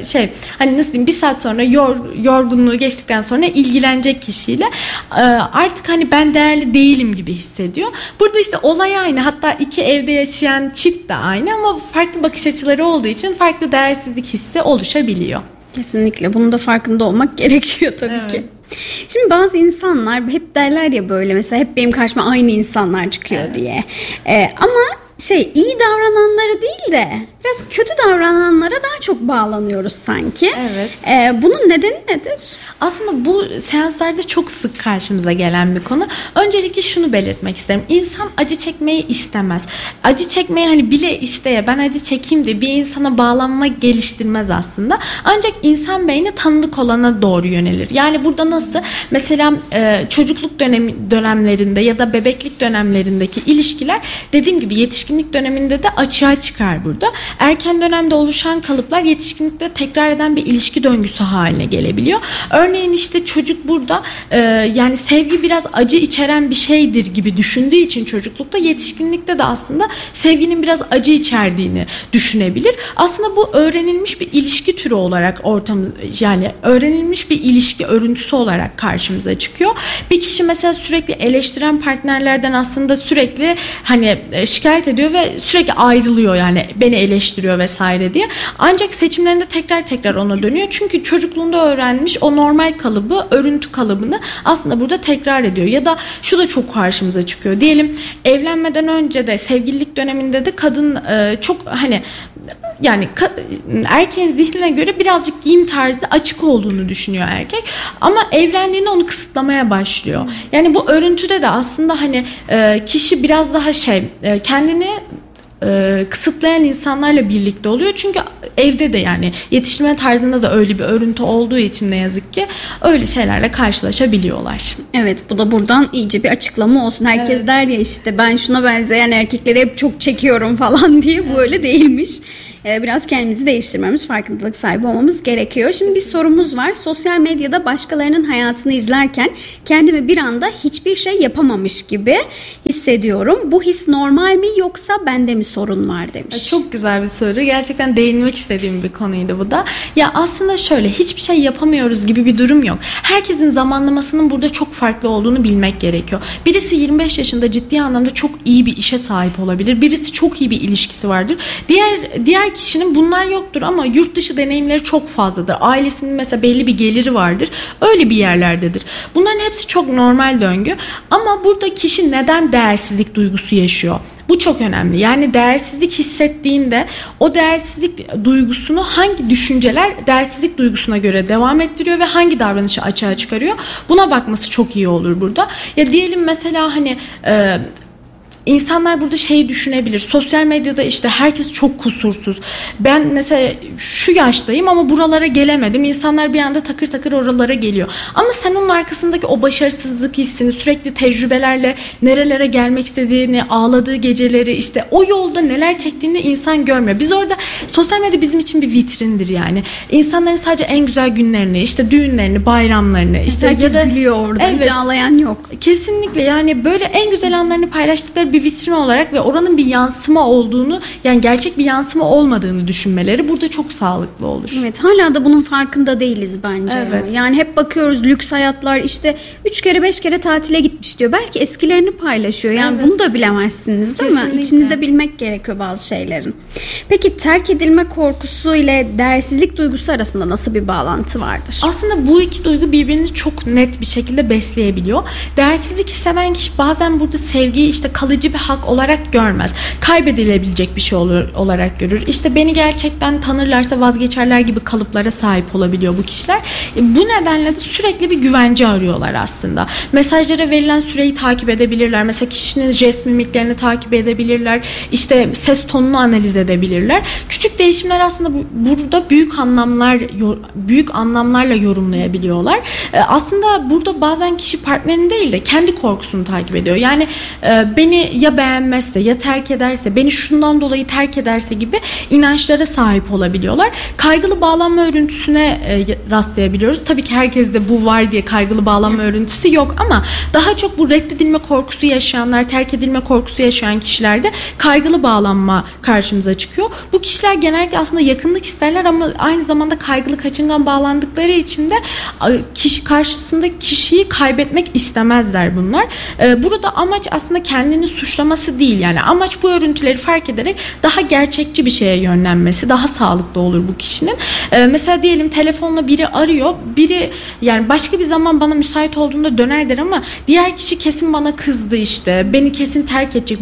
[SPEAKER 13] hani nasıl diyeyim, bir saat sonra yorgunluğu geçtikten sonra ilgilenecek kişiyle artık hani ben değerli değilim gibi hissediyor. Burada işte olay aynı. Hatta iki evde yaşayan çift de aynı ama farklı bakış açıları olduğu için farklı değersizlik hissi oluşabiliyor.
[SPEAKER 12] Kesinlikle. Bunun da farkında olmak gerekiyor tabii ki. Şimdi bazı insanlar hep derler ya böyle, mesela hep benim karşıma aynı insanlar çıkıyor diye. Ama iyi davrananları değil de biraz kötü davrananlara daha çok bağlanıyoruz sanki.
[SPEAKER 13] Evet.
[SPEAKER 12] Bunun nedeni nedir?
[SPEAKER 13] Aslında bu seanslarda çok sık karşımıza gelen bir konu. Öncelikle şunu belirtmek isterim. İnsan acı çekmeyi istemez. Acı çekmeyi hani bile isteye, ben acı çekeyim diye bir insana bağlanma geliştirmez aslında. Ancak insan beyni tanıdık olana doğru yönelir. Yani burada nasıl? Mesela çocukluk dönemlerinde ya da bebeklik dönemlerindeki ilişkiler, dediğim gibi yetişkinlik döneminde de açığa çıkar burada. Erken dönemde oluşan kalıplar yetişkinlikte tekrar eden bir ilişki döngüsü haline gelebiliyor. Örneğin işte çocuk burada yani sevgi biraz acı içeren bir şeydir gibi düşündüğü için çocuklukta, yetişkinlikte de aslında sevginin biraz acı içerdiğini düşünebilir. Aslında bu öğrenilmiş bir ilişki türü olarak yani öğrenilmiş bir ilişki örüntüsü olarak karşımıza çıkıyor. Bir kişi mesela sürekli eleştiren partnerlerden aslında sürekli hani şikayet ediyor ve sürekli ayrılıyor, yani beni eleştiriyor vesaire diye. Ancak seçimlerinde tekrar ona dönüyor. Çünkü çocukluğunda öğrenmiş o normal kalıbı, örüntü kalıbını aslında burada tekrar ediyor. Ya da şu da çok karşımıza çıkıyor. Diyelim evlenmeden önce de, sevgililik döneminde de kadın çok hani yani erkeğin zihnine göre birazcık giyim tarzı açık olduğunu düşünüyor erkek. Ama evlendiğinde onu kısıtlamaya başlıyor. Yani bu örüntüde de aslında hani kişi biraz daha kendini kısıtlayan insanlarla birlikte oluyor. Çünkü evde de yani yetiştirme tarzında da öyle bir örüntü olduğu için ne yazık ki öyle şeylerle karşılaşabiliyorlar.
[SPEAKER 12] Evet, bu da buradan iyice bir açıklama olsun. Herkes der ya işte ben şuna benzeyen erkekleri hep çok çekiyorum falan diye, bu öyle değilmiş. Biraz kendimizi değiştirmemiz, farkındalık sahibi olmamız gerekiyor. Şimdi bir sorumuz var. Sosyal medyada başkalarının hayatını izlerken kendimi bir anda hiçbir şey yapamamış gibi hissediyorum. Bu his normal mi yoksa bende mi sorun var demiş.
[SPEAKER 13] Çok güzel bir soru. Gerçekten değinmek istediğim bir konuydu bu da. Ya aslında şöyle, hiçbir şey yapamıyoruz gibi bir durum yok. Herkesin zamanlamasının burada çok farklı olduğunu bilmek gerekiyor. Birisi 25 yaşında ciddi anlamda çok iyi bir işe sahip olabilir. Birisi çok iyi bir ilişkisi vardır. Diğer diğer kişinin bunlar yoktur ama yurt dışı deneyimleri çok fazladır. Ailesinin mesela belli bir geliri vardır. Öyle bir yerlerdedir. Bunların hepsi çok normal döngü. Ama burada kişi neden değersizlik duygusu yaşıyor? Bu çok önemli. Yani değersizlik hissettiğinde o değersizlik duygusunu hangi düşünceler değersizlik duygusuna göre devam ettiriyor ve hangi davranışı açığa çıkarıyor? Buna bakması çok iyi olur burada. Ya diyelim mesela hani İnsanlar burada şeyi düşünebilir. Sosyal medyada işte herkes çok kusursuz. Ben mesela şu yaştayım ama buralara gelemedim. İnsanlar bir anda takır takır oralara geliyor. Ama sen onun arkasındaki o başarısızlık hissini, sürekli tecrübelerle nerelere gelmek istediğini, ağladığı geceleri, işte o yolda neler çektiğini insan görmüyor. Biz orada, sosyal medya bizim için bir vitrindir yani. İnsanların sadece en güzel günlerini, işte düğünlerini, bayramlarını, işte
[SPEAKER 12] herkes gülüyor orada.
[SPEAKER 13] Evet,
[SPEAKER 12] hiç ağlayan yok.
[SPEAKER 13] Kesinlikle, yani böyle en güzel anlarını paylaştıkları bir vitrin olarak ve oranın bir yansıma olduğunu, yani gerçek bir yansıma olmadığını düşünmeleri burada çok sağlıklı olur.
[SPEAKER 12] Evet, hala da bunun farkında değiliz bence.
[SPEAKER 13] Evet.
[SPEAKER 12] Yani hep bakıyoruz lüks hayatlar, işte 3 kere 5 kere tatile gitmiş diyor. Belki eskilerini paylaşıyor. Yani bunu da bilemezsiniz değil mi? İçini de bilmek gerekiyor bazı şeylerin. Peki terk edilme korkusu ile değersizlik duygusu arasında nasıl bir bağlantı vardır?
[SPEAKER 13] Aslında bu iki duygu birbirini çok net bir şekilde besleyebiliyor. Değersizlik hisseden kişi bazen burada sevgiyi işte kalıcı bir hak olarak görmez. Kaybedilebilecek bir şey olarak görür. İşte beni gerçekten tanırlarsa vazgeçerler gibi kalıplara sahip olabiliyor bu kişiler. Bu nedenle de sürekli bir güvence arıyorlar aslında. Mesajlara verilen süreyi takip edebilirler. Mesela kişinin jest mimiklerini takip edebilirler. İşte ses tonunu analiz edebilirler. Küçük değişimler aslında burada büyük anlamlarla yorumlayabiliyorlar. Aslında burada bazen kişi partnerini değil de kendi korkusunu takip ediyor. Yani beni ya beğenmezse, ya terk ederse, beni şundan dolayı terk ederse gibi inançlara sahip olabiliyorlar. Kaygılı bağlanma örüntüsüne rastlayabiliyoruz. Tabii ki herkeste bu var diye kaygılı bağlanma örüntüsü yok ama daha çok bu reddedilme korkusu yaşayanlar, terk edilme korkusu yaşayan kişilerde kaygılı bağlanma karşımıza çıkıyor. Bu kişiler genellikle aslında yakınlık isterler ama aynı zamanda kaygılı, kaçıngan bağlandıkları için de karşısındaki kişiyi kaybetmek istemezler bunlar. Burada amaç aslında kendini suçlaması değil, yani amaç bu örüntüleri fark ederek daha gerçekçi bir şeye yönlenmesi, daha sağlıklı olur bu kişinin. Mesela diyelim telefonla biri arıyor, biri yani başka bir zaman bana müsait olduğunda döner der ama diğer kişi kesin bana kızdı, işte beni kesin terk edecek,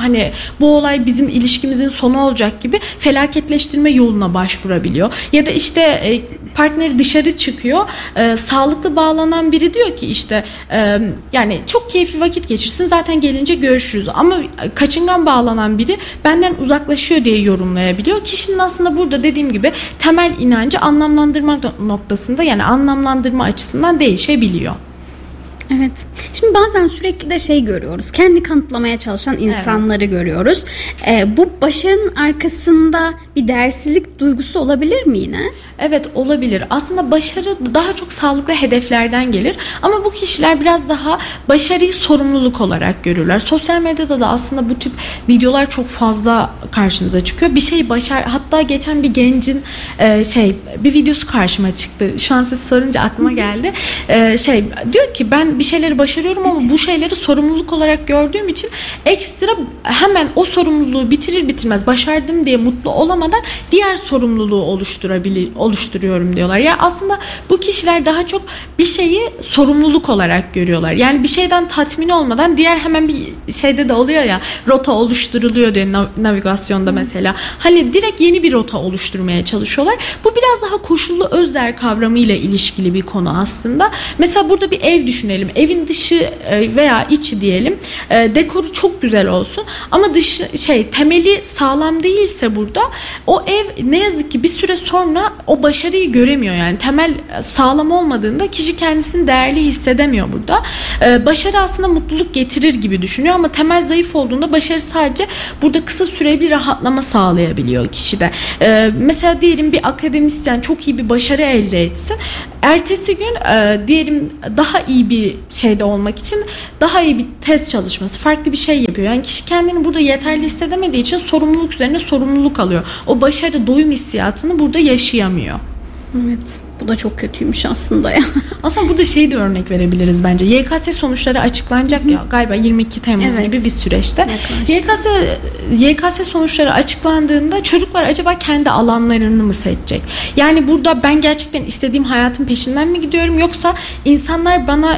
[SPEAKER 13] bu olay bizim ilişkimizin sonu olacak gibi felaketleştirme yoluna başvurabiliyor. Ya da işte partneri dışarı çıkıyor, sağlıklı bağlanan biri diyor ki işte yani çok keyifli vakit geçirsin, zaten gelince görüşürüz, ama kaçıngan bağlanan biri benden uzaklaşıyor diye yorumlayabiliyor. Kişinin aslında burada dediğim gibi temel inancı anlamlandırma noktasında, yani anlamlandırma açısından değişebiliyor.
[SPEAKER 12] Evet. Şimdi bazen sürekli de görüyoruz. Kendi kanıtlamaya çalışan insanları görüyoruz. Bu başarının arkasında bir değersizlik duygusu olabilir mi yine?
[SPEAKER 13] Evet, olabilir. Aslında başarı daha çok sağlıklı hedeflerden gelir. Ama bu kişiler biraz daha başarıyı sorumluluk olarak görürler. Sosyal medyada da aslında bu tip videolar çok fazla karşımıza çıkıyor. Bir şey hatta geçen bir gencin bir videosu karşıma çıktı. Şu an siz sorunca aklıma geldi. Diyor ki ben bir şeyleri başarıyorum ama bu şeyleri sorumluluk olarak gördüğüm için ekstra hemen o sorumluluğu bitirir bitirmez başardım diye mutlu olamadan diğer sorumluluğu oluşturuyorum diyorlar. Ya aslında bu kişiler daha çok bir şeyi sorumluluk olarak görüyorlar. Yani bir şeyden tatmin olmadan diğer hemen bir şeyde de oluyor ya, rota oluşturuluyor diyor navigasyonda mesela. Hani direkt yeni bir rota oluşturmaya çalışıyorlar. Bu biraz daha koşullu özler kavramıyla ilişkili bir konu aslında. Mesela burada bir ev düşünelim. Evin dışı veya içi diyelim dekoru çok güzel olsun ama temeli sağlam değilse burada o ev ne yazık ki bir süre sonra o başarıyı göremiyor. Yani temel sağlam olmadığında kişi kendisini değerli hissedemiyor burada. Başarı aslında mutluluk getirir gibi düşünüyor ama temel zayıf olduğunda başarı sadece burada kısa süreli bir rahatlama sağlayabiliyor kişide. Mesela diyelim bir akademisyen çok iyi bir başarı elde etsin. Ertesi gün diyelim daha iyi bir şeyde olmak için daha iyi bir test çalışması, farklı bir şey yapıyor. Yani kişi kendini burada yeterli hissedemediği için sorumluluk üzerine sorumluluk alıyor. O başarı, doyum hissiyatını burada yaşayamıyor.
[SPEAKER 12] Evet. Bu da çok kötüymüş aslında ya.
[SPEAKER 13] Aslında burada de örnek verebiliriz bence. YKS sonuçları açıklanacak ya galiba 22 Temmuz gibi bir süreçte. YKS sonuçları açıklandığında çocuklar acaba kendi alanlarını mı seçecek? Yani burada ben gerçekten istediğim hayatın peşinden mi gidiyorum, yoksa insanlar bana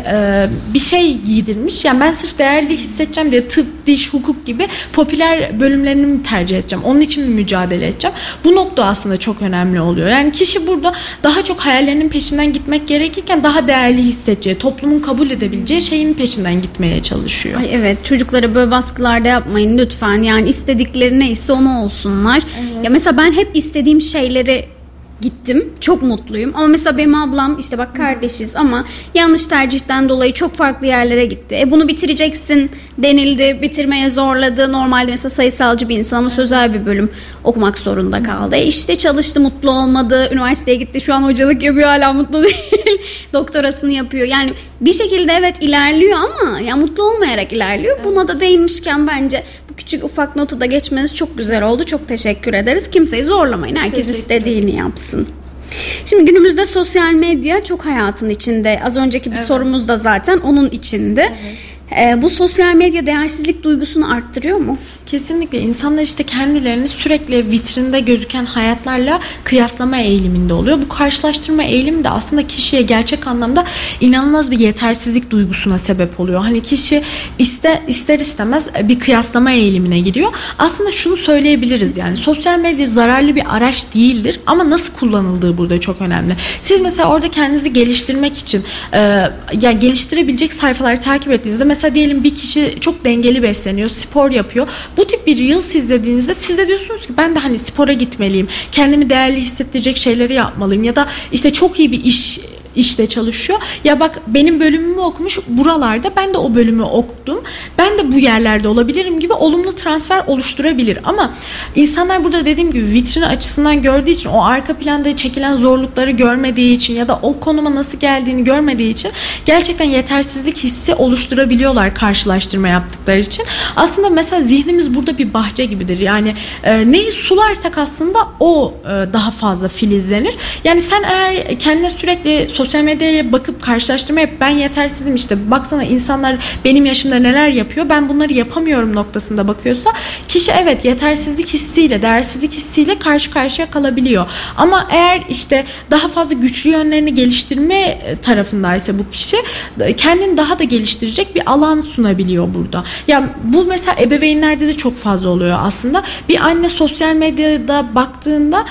[SPEAKER 13] bir şey giydirmiş. Yani ben sırf değerli hissedeceğim diye tıp, diş, hukuk gibi popüler bölümlerini mi tercih edeceğim? Onun için mi mücadele edeceğim? Bu nokta aslında çok önemli oluyor. Yani kişi burada daha çok hayallerinin peşinden gitmek gerekirken daha değerli hissedeceği, toplumun kabul edebileceği şeyin peşinden gitmeye çalışıyor.
[SPEAKER 12] Ay evet, çocuklara böyle baskılarda yapmayın lütfen. Yani istedikleri neyse onu olsunlar. Evet. Ya mesela ben hep istediğim şeyleri gittim. Çok mutluyum. Ama mesela benim ablam bak kardeşiz ama yanlış tercihten dolayı çok farklı yerlere gitti. Bunu bitireceksin denildi. Bitirmeye zorladı. Normalde mesela sayısalcı bir insan ama sözel bir bölüm okumak zorunda kaldı. Çalıştı, mutlu olmadı. Üniversiteye gitti. Şu an hocalık yapıyor, hala mutlu değil. Doktorasını yapıyor. Yani bir şekilde evet ilerliyor ama ya mutlu olmayarak ilerliyor. Evet. Buna da değinmişken bence bu küçük ufak notu da geçmeniz çok güzel oldu. Çok teşekkür ederiz. Kimseyi zorlamayın. Herkes istediğini yapsın. Şimdi günümüzde sosyal medya çok hayatın içinde. Az önceki bir sorumuz da zaten onun içinde. Evet. Bu sosyal medya değersizlik duygusunu arttırıyor mu?
[SPEAKER 13] Kesinlikle. İnsanlar kendilerini sürekli vitrinde gözüken hayatlarla kıyaslama eğiliminde oluyor. Bu karşılaştırma eğilimi de aslında kişiye gerçek anlamda inanılmaz bir yetersizlik duygusuna sebep oluyor. Hani kişi ister istemez bir kıyaslama eğilimine giriyor. Aslında şunu söyleyebiliriz, yani sosyal medya zararlı bir araç değildir ama nasıl kullanıldığı burada çok önemli. Siz mesela orada kendinizi geliştirmek için yani geliştirebilecek sayfaları takip ettiğinizde, mesela diyelim bir kişi çok dengeli besleniyor, spor yapıyor. Bu tip bir Reels izlediğinizde siz de diyorsunuz ki ben de spora gitmeliyim, kendimi değerli hissettirecek şeyleri yapmalıyım ya da çok iyi bir işte çalışıyor. Ya bak benim bölümümü okumuş buralarda, ben de o bölümü okudum. Ben de bu yerlerde olabilirim gibi olumlu transfer oluşturabilir. Ama insanlar burada dediğim gibi vitrin açısından gördüğü için, o arka planda çekilen zorlukları görmediği için ya da o konuma nasıl geldiğini görmediği için gerçekten yetersizlik hissi oluşturabiliyorlar karşılaştırma yaptıkları için. Aslında mesela zihnimiz burada bir bahçe gibidir. Yani neyi sularsak aslında o daha fazla filizlenir. Yani sen eğer kendine sürekli sosyal medyaya bakıp karşılaştırma yap, ben yetersizim baksana insanlar benim yaşımda neler yapıyor, ben bunları yapamıyorum noktasında bakıyorsa kişi evet yetersizlik hissiyle, değersizlik hissiyle karşı karşıya kalabiliyor. Ama eğer daha fazla güçlü yönlerini geliştirme tarafındaysa bu kişi kendini daha da geliştirecek bir alan sunabiliyor burada. Yani bu mesela ebeveynlerde de çok fazla oluyor aslında. Bir anne sosyal medyada baktığında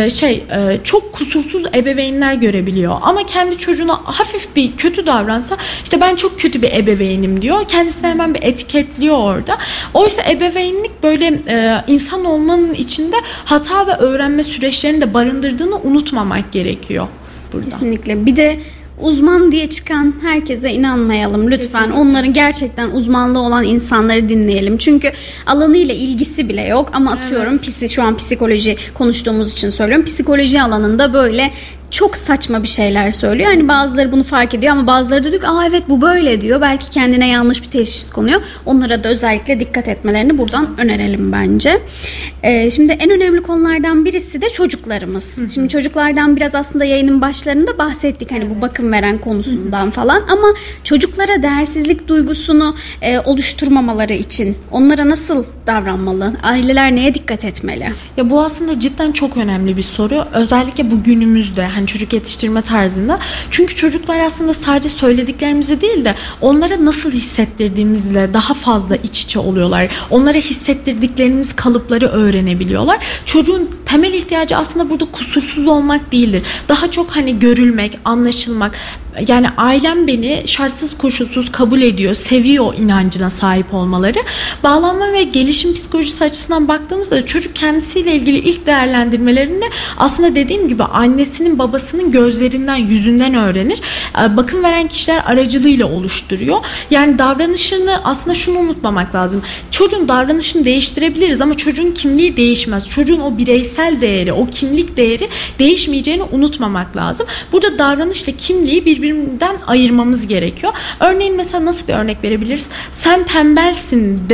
[SPEAKER 13] çok kusursuz ebeveynler görebiliyor ama kendi çocuğuna hafif bir kötü davransa ben çok kötü bir ebeveynim diyor. Kendisini hemen bir etiketliyor orada. Oysa ebeveynlik böyle insan olmanın içinde hata ve öğrenme süreçlerini de barındırdığını unutmamak gerekiyor burada.
[SPEAKER 12] Kesinlikle. Bir de uzman diye çıkan herkese inanmayalım lütfen. Kesinlikle. Onların gerçekten uzmanlığı olan insanları dinleyelim. Çünkü alanıyla ilgisi bile yok ama atıyorum şu an psikoloji konuştuğumuz için söylüyorum. Psikoloji alanında böyle çok saçma bir şeyler söylüyor. Hani bazıları bunu fark ediyor ama bazıları da diyor ki evet bu böyle diyor. Belki kendine yanlış bir teşhis konuyor. Onlara da özellikle dikkat etmelerini buradan önerelim bence. Şimdi en önemli konulardan birisi de çocuklarımız. Şimdi çocuklardan biraz aslında yayının başlarında bahsettik. Hani bu bakım veren konusundan falan ama çocuklara değersizlik duygusunu oluşturmamaları için onlara nasıl davranmalı? Aileler neye dikkat etmeli?
[SPEAKER 13] Ya bu aslında cidden çok önemli bir soru. Özellikle bu günümüzde çocuk yetiştirme tarzında. Çünkü çocuklar aslında sadece söylediklerimizi değil de onlara nasıl hissettirdiğimizle daha fazla iç içe oluyorlar. Onlara hissettirdiklerimiz kalıpları öğrenebiliyorlar. Çocuğun temel ihtiyacı aslında burada kusursuz olmak değildir. Daha çok görülmek, anlaşılmak. Yani ailem beni şartsız koşulsuz kabul ediyor, seviyor inancına sahip olmaları. Bağlanma ve gelişim psikolojisi açısından baktığımızda çocuk kendisiyle ilgili ilk değerlendirmelerini aslında dediğim gibi annesinin babasının gözlerinden, yüzünden öğrenir. Bakım veren kişiler aracılığıyla oluşturuyor. Yani davranışını aslında şunu unutmamak lazım. Çocuğun davranışını değiştirebiliriz ama çocuğun kimliği değişmez. Çocuğun o bireysel değeri, o kimlik değeri değişmeyeceğini unutmamak lazım. Burada davranışla kimliği birbirinden ayırmamız gerekiyor. Örneğin mesela nasıl bir örnek verebiliriz? Sen tembelsin